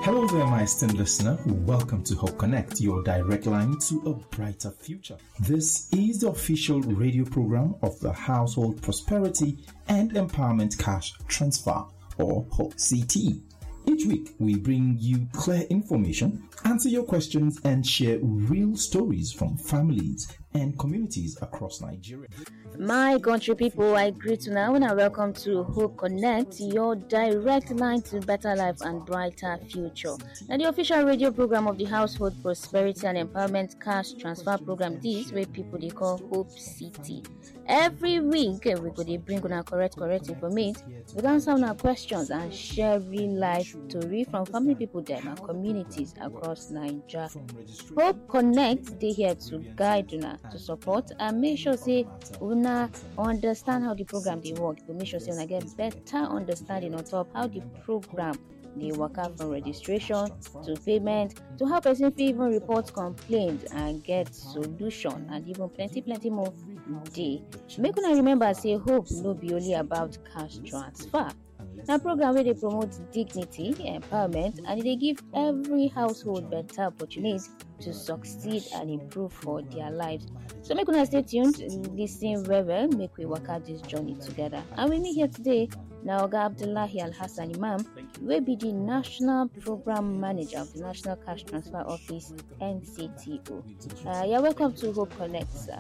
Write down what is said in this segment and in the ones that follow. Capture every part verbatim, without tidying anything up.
Hello there, my esteemed listener. Welcome to Hope Connect, your direct line to a brighter future. This is the official radio program of the Household Prosperity and Empowerment Cash Transfer, or HOPE C T. Each week, we bring you clear information, answer your questions, and share real stories from families and communities across Nigeria. My country people, I greet you now and I welcome to Hope Connect, your direct line to better life and brighter future. Now, the official radio program of the Household Prosperity and Empowerment Cash Transfer Program, this where people they call Hope C T. Every week, we go they bring on our correct, correct information. We answer our questions and share real life story from family people there and communities across Nigeria. Hope Connect, they here to guide you now, to support and make sure say we understand how the program they work. To make sure say we get better understanding on top how the program they work out from registration to payment to how person fit even report complaints and get solution and even plenty plenty more day. Make una remember say hope no be only about cash transfer. Now program where they promote dignity, empowerment, and they give every household better opportunity to succeed and improve for their lives. So make una stay tuned, listen very well, make we work out this journey together. And with me here today, now Oga Abdullahi Al-Hassan Imam, will be the National Program Manager of the National Cash Transfer Office, N C T O. Uh, you're welcome to Hope Connect, sir.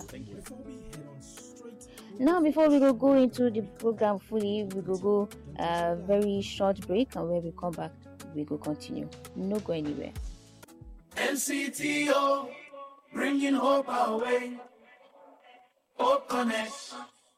Now, before we go go into the program fully, we go go a uh, very short break, and when we come back, we go continue. No go anywhere. N C T O, bringing hope our way. Hope Connect.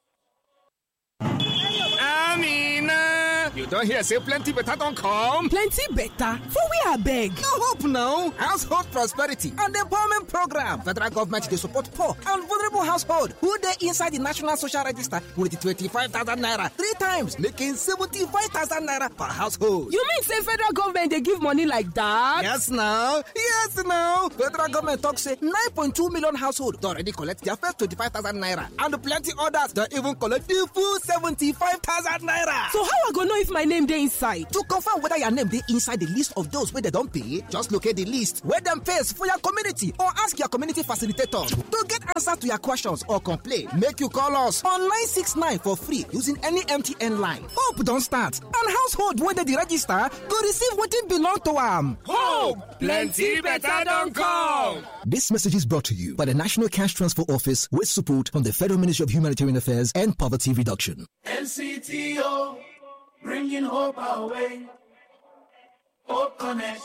Amina, you don't hear say plenty better don't come. Plenty better? For we are beg. No hope now. Household Prosperity and Empowerment Program. Federal government they support poor and vulnerable household who they inside the National Social Register with the twenty-five thousand naira three times, making seventy-five thousand naira per household. You mean say federal government they give money like that? Yes now. Yes now. Federal government talk say nine point two million households already collect their first twenty-five thousand naira and plenty others that even collect the full seventy-five thousand naira. So how I go know if my name dey inside? To confirm whether your name dey inside the list of those where they don't pay, just locate the list where them pays for your community or ask your community facilitator to get answer to your questions or complaint. Make you call us on nine six nine for free using any M T N line. Hope don't start and household where they register go receive what it belong to them. Hope plenty better don't come. This message is brought to you by the National Cash Transfer Office with support from the Federal Ministry of Humanitarian Affairs and Poverty Reduction. N C T O, bringing hope our way. Hope Connect.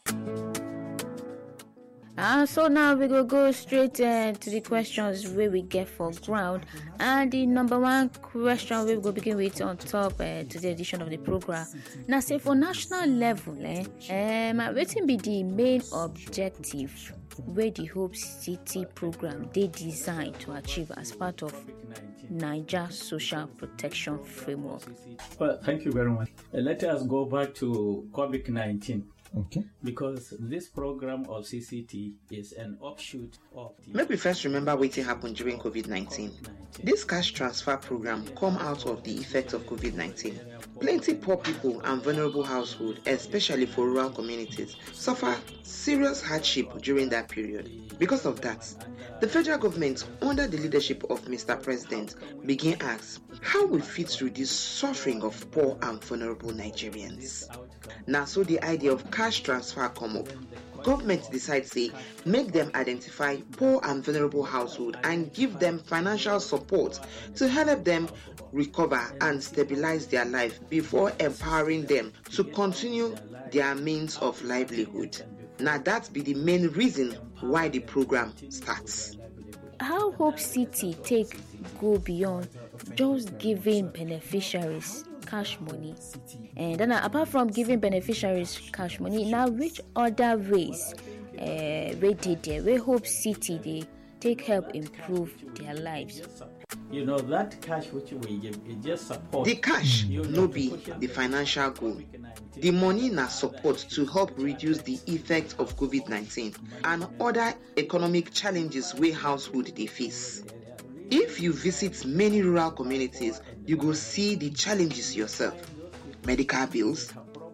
Ah, so now we go go straight uh, to the questions where we get for ground. And the number one question we go begin with on top uh, to the edition of the program. Now, say for national level, eh, um, what will be the main objective where the Hope City program they designed to achieve as part of Niger Social Protection Framework? Well, thank you very much. Uh, let us go back to COVID nineteen. Okay. Because this program of C C T is an offshoot of the... Make we first remember what happened during COVID nineteen. This cash transfer program come out of the effects of COVID nineteen. Plenty poor people and vulnerable households, especially for rural communities, suffer serious hardship during that period. Because of that, the federal government, under the leadership of Mister President, began ask how we fit through this suffering of poor and vulnerable Nigerians. Now, so the idea of cash transfer come up. Government decides say make them identify poor and vulnerable households and give them financial support to help them recover and stabilize their life before empowering them to continue their means of livelihood. Now that be the main reason why the program starts. How Hope City take go beyond just giving beneficiaries cash money? And then uh, apart from giving beneficiaries cash money, now which other ways uh, we did there, where Hope City they take help improve their lives? You know, that cash which we give, it just support. The cash no be the financial goal. The money na support to help reduce the effect of COVID nineteen and other economic challenges where household they face. If you visit many rural communities, you go see the challenges yourself. Medical bills,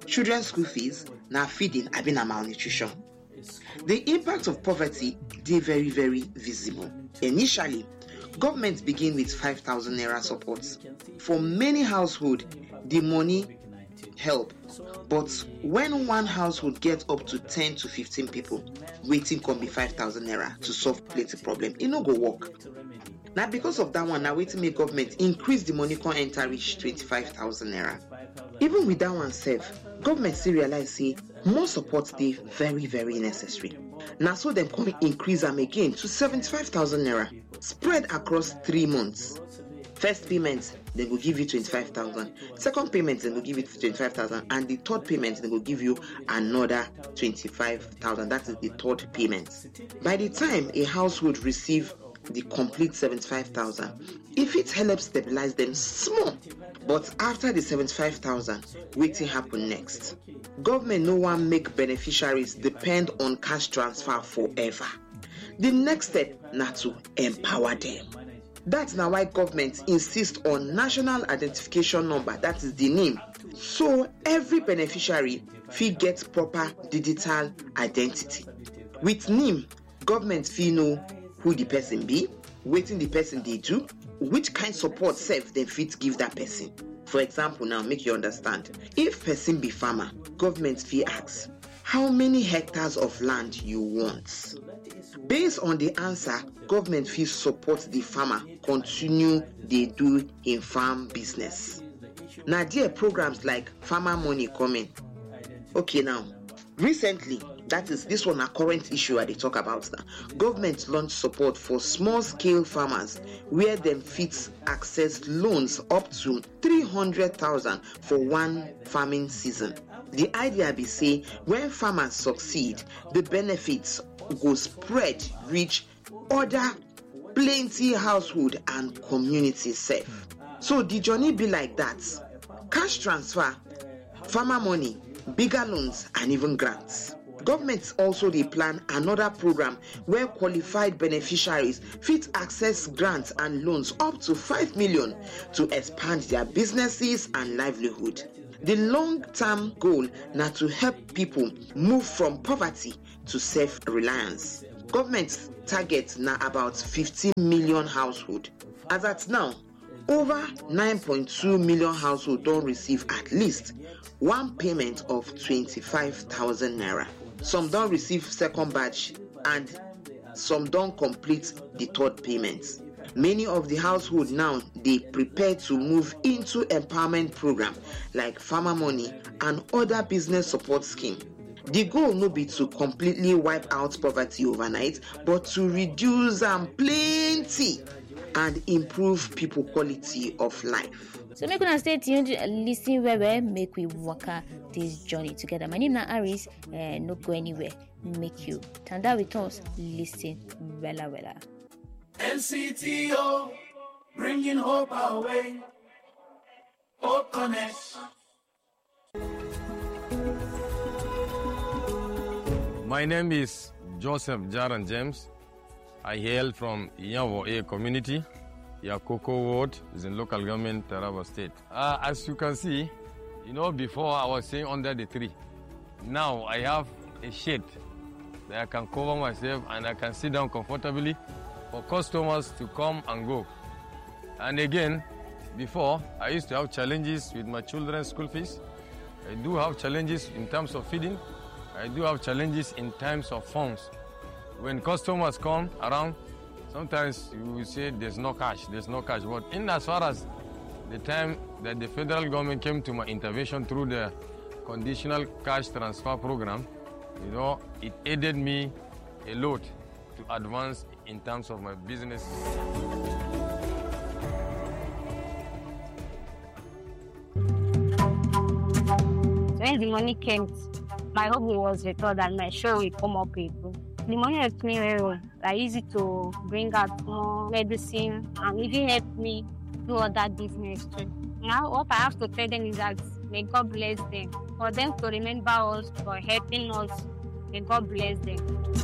children's school fees, na feeding, abi na malnutrition. The impact of poverty dey very very visible. Initially, government begin with five thousand naira support. For many households, the money help. But when one household gets up to ten to fifteen people, waiting can be five thousand naira to solve plenty problem. It no go work. Now because of that one, now waiting make government increase the money can enter reach twenty-five thousand naira. Even with that one self, government still realize say more support dey very very necessary. Now so them come increase them again to seventy-five thousand naira, spread across three months. First payment, they will give you twenty-five thousand. Second payment, they will give you twenty-five thousand. And the third payment, they will give you another twenty-five thousand. That is the third payment. By the time a household receive the complete seventy-five thousand, if it helps stabilize them small, but after the seventy-five thousand, waiting happen next. Government no one make beneficiaries depend on cash transfer forever. The next step na to empower them. That's now why government insists on national identification number, that is the name. So every beneficiary fit get proper digital identity. With name, government fit know who the person be, wetin the person dey do, which kind support self dem fit give that person. For example, now make you understand. If person be farmer, government fit ask, how many hectares of land you want? Based on the answer, government fit support the farmer continue dey do in farm business. Now there are programs like Farmer Money coming. Okay, now recently, that is this one a current issue I dey talk about now. Government launched support for small scale farmers where them fit access loans up to three hundred thousand for one farming season. The idea be say when farmers succeed, the benefits go spread reach other plenty household and community safe. So the journey be like that. Cash transfer, farmer money, bigger loans and even grants. Government also they plan another program where qualified beneficiaries fit access grants and loans up to five million to expand their businesses and livelihood. The long-term goal now to help people move from poverty to self-reliance. Government's target now about fifteen million households. As at now, over nine point two million households don't receive at least one payment of twenty-five thousand naira. Some don't receive second batch and some don't complete the third payment. Many of the households now they prepare to move into empowerment program like Farmer Money and other business support scheme. The goal no be to completely wipe out poverty overnight, but to reduce them plenty and improve people quality of life. So make una stay tuned, listen where we make we walk this journey together. My name is Aris, uh, no go anywhere. Make you turn that with us, listen wella wella. N C T O, bringing hope our way. Hope Connect. My name is Joseph Jaran James. I hail from Iyawo A community. Yakoko Ward is in local government, Taraba State. Uh, as you can see, you know, before I was staying under the tree. Now I have a shade that I can cover myself and I can sit down comfortably for customers to come and go. And again, before, I used to have challenges with my children's school fees. I do have challenges in terms of feeding. I do have challenges in terms of funds. When customers come around, sometimes you will say there's no cash, there's no cash. But in as far as the time that the federal government came to my intervention through the conditional cash transfer program, you know, it aided me a lot to advance in terms of my business. When the money came, my hope was restored and my show will come up with. The money helped me very well. I used it to bring out more medicine and even help me do other business too. Now what I have to tell them is that may God bless them. For them to remember us for helping us, may God bless them.